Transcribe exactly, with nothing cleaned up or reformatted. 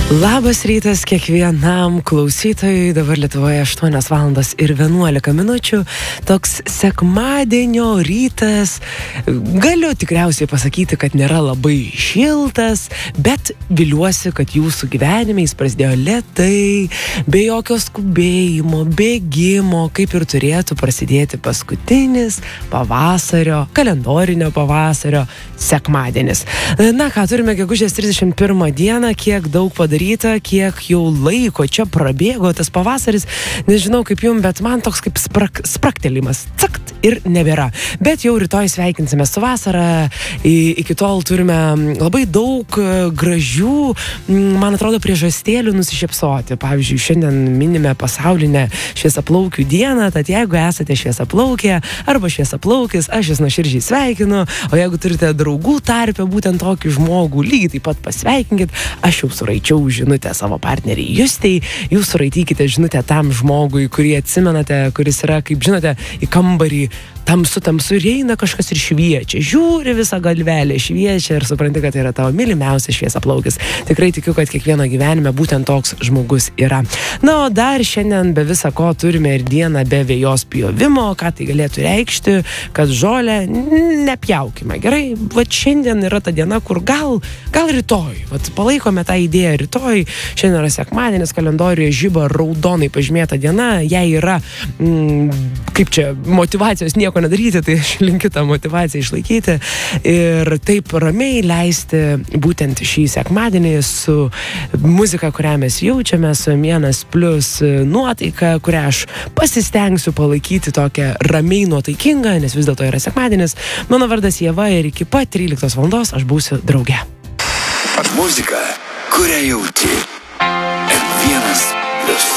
Labas rytas kiekvienam klausytojui, dabar Lietuvoje aštuonios valandos ir vienuolika minučių, toks sekmadienio rytas, galiu tikriausiai pasakyti, kad nėra labai šiltas, bet viliuosi, kad jūsų gyvenime jis prasidėjo lėtai, be jokio skubėjimo, bėgimo, kaip ir turėtų prasidėti paskutinis pavasario, kalendorinio pavasario sekmadienis. Na ką, turime gegužės trisdešimt pirmą dieną, kiek daug padaryti, kiek jau laiko čia prabėgo tas pavasaris, nežinau kaip jum, bet man toks kaip sprak, spraktelimas, cakt ir nebėra. Bet jau rytoj sveikinsime su vasara, I, iki tol turime labai daug gražių, man atrodo, priežastėlių nusišypsoti. Pavyzdžiui, šiandien minime pasaulinę šviesaplaukių dieną, tad jeigu esate šviesaplaukė arba šviesaplaukis, aš jūs nuoširdžiai sveikinu, o jeigu turite draugų tarpe būtent tokį žmogų, lygiai taip pat pasveikinkit, aš jau suraičiau žinutę savo partneriai Justei, jūs suraitykite žinutę tam žmogui, kurį atsimenate, kuris yra, kaip žinote, į kambarį tamsu, tamsu ir eina kažkas ir šviečia, žiūri visą galvelę, šviečia ir supranti, kad tai yra tavo mylimiausias šviesaplaukis. Tikrai tikiu, kad kiekvieno gyvenime būtent toks žmogus yra. Na, o dar šiandien be visa ko turime ir dieną be vėjos pjovimo, ką tai galėtų reikšti, kad žolę nepjaukime. Gerai, va šiandien yra ta diena, kur gal, gal rytoj, va palaikome tą idėją rytoj, šiandien yra sekmadienis, kalendoriuje žiba raudonai pažymėta diena, jai yra, mm, kaip čia, motyvacijos nieko nedaryti, tai aš linkiu tą motyvaciją išlaikyti ir taip ramiai leisti būtent šį sekmadienį su muzika, kurią mes jaučiame, su Vienas Plus nuotaika, kurią aš pasistengsiu palaikyti tokią ramiai nuotaikingą, nes vis dėlto yra sekmadienis. Mano vardas Ieva ir iki pat tryliktos valandos aš būsiu drauge. Muzika, kurią jauti.